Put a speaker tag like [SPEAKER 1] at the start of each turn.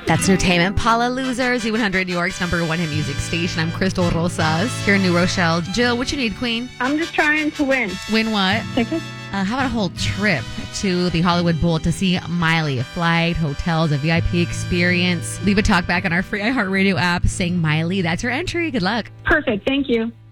[SPEAKER 1] That's Entertainment. Paula Loser, Z100, New York's #1 hit music station. I'm Crystal Rosas here in New Rochelle. Jill, what you need, Queen?
[SPEAKER 2] I'm just trying to win.
[SPEAKER 1] Win what?
[SPEAKER 2] Tickets?
[SPEAKER 1] How about a whole trip to the Hollywood Bowl to see Miley? A flight, hotels, a VIP experience. Leave a talk back on our free iHeartRadio app saying Miley. That's your entry. Good luck.
[SPEAKER 2] Perfect. Thank you.